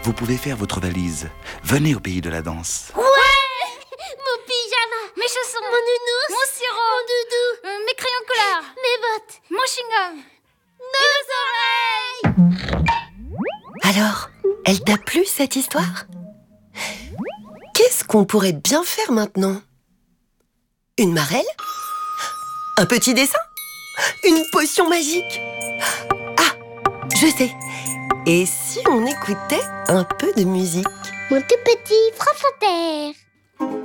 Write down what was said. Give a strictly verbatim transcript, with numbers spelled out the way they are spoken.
vous pouvez faire votre valise. Venez au pays de la danse. Ouais. Mon pyjama, mes chaussons, mon nounours, mon sirop, mon doudou, euh, mes crayons couleurs, mes bottes, mon chewing-gum, nos oreilles. Alors, elle t'a plu cette histoire? Qu'est-ce qu'on pourrait bien faire maintenant? Une marelle? Un petit dessin? Une potion magique? Ah, je sais. Et si on écoutait un peu de musique? Mon tout petit France Inter.